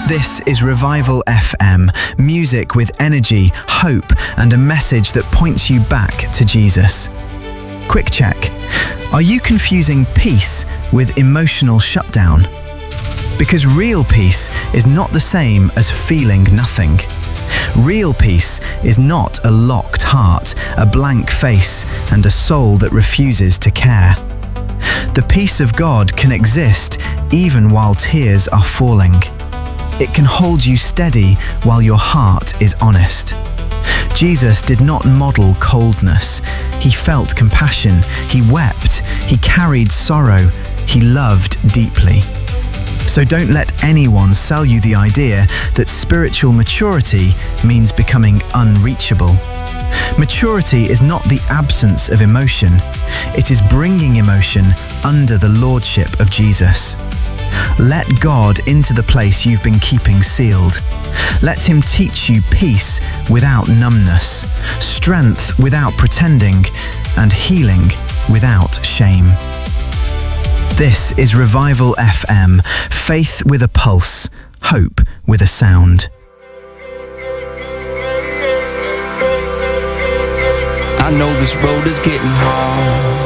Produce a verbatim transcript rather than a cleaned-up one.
This is Revival F M, music with energy, hope, and a message that points you back to Jesus. Quick check. Are you confusing peace with emotional shutdown? Because real peace is not the same as feeling nothing. Real peace is not a locked heart, a blank face, and a soul that refuses to care. The peace of God can exist even while tears are falling. It can hold you steady while your heart is honest. Jesus did not model coldness. He felt compassion. He wept. He carried sorrow. He loved deeply. So don't let anyone sell you the idea that spiritual maturity means becoming unreachable. Maturity is not the absence of emotion. It is bringing emotion under the lordship of Jesus. Let God into the place you've been keeping sealed. Let Him teach you peace without numbness, strength without pretending, and healing without shame. This is Revival F M, faith with a pulse, hope with a sound. I know this road is getting hard.